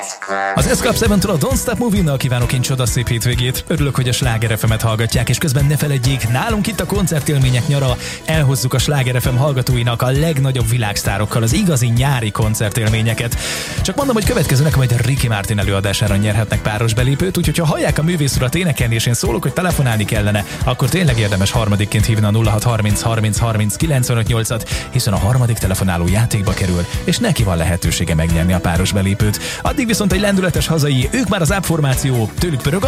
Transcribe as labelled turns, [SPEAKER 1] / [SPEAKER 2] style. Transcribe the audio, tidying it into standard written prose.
[SPEAKER 1] Az Escape 7-től a Don't Stop Moving-nal kívánok én csodaszép hétvégét. Örülök, hogy a Sláger FM-et hallgatják, és közben ne feledjék, nálunk itt a koncertélmények nyara elhozzuk a Sláger FM hallgatóinak a legnagyobb világsztárokkal az igazi nyári koncertélményeket. Csak mondom, hogy következőnek majd a Ricky Martin előadására nyerhetnek páros belépőt, úgyhogy ha hallják a művész urat énekelni, és én szólok, hogy telefonálni kellene, akkor tényleg érdemes harmadikként hívni a 0630 30 30 95 8-at, hiszen a harmadik telefonáló játékba kerül, és neki van lehetősége megnyerni a páros belépőt. Addig viszont egy lendületes hazai, ők már az ápformáció, tőlük pörög